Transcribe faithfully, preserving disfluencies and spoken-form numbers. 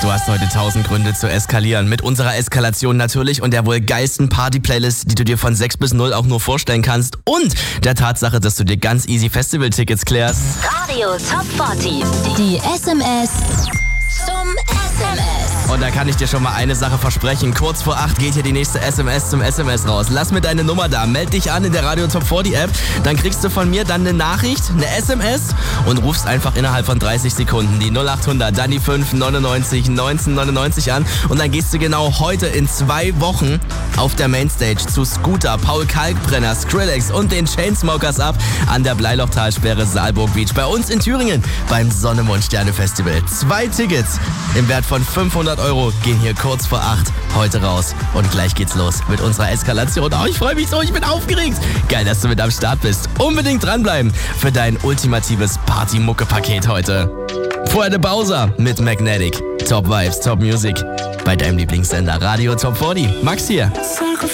Du hast heute tausend Gründe zu eskalieren. Mit unserer Eskalation natürlich und der wohl geilsten Party-Playlist, die du dir von sechs bis null auch nur vorstellen kannst. Und der Tatsache, dass du dir ganz easy Festival-Tickets klärst. Radio Top vierzig. Die S M S zum S M S. Und da kann ich dir schon mal eine Sache versprechen. Kurz vor acht geht hier die nächste S M S zum S M S raus. Lass mir deine Nummer da. Meld dich an in der Radio Top vierzig App. Dann kriegst du von mir dann eine Nachricht, eine S M S und rufst einfach innerhalb von dreißig Sekunden die null acht hundert, dann die fünf neunundneunzig neunzehn neunundneunzig an. Und dann gehst du genau heute in zwei Wochen auf der Mainstage zu Scooter, Paul Kalkbrenner, Skrillex und den Chainsmokers ab an der Bleilochtalsperre Saalburg Beach bei uns in Thüringen beim Sonne-Mond-Sterne-Festival. Zwei Tickets im Wert von fünfhundert Euro gehen hier kurz vor acht heute raus. Und gleich geht's los mit unserer Eskalation. Oh, ich freue mich so, ich bin aufgeregt. Geil, dass du mit am Start bist. Unbedingt dranbleiben für dein ultimatives Party-Mucke-Paket heute. Vorher eine Bowser mit Magnetic. Top Vibes, Top Music bei deinem Lieblingssender Radio Top vierzig. Max hier.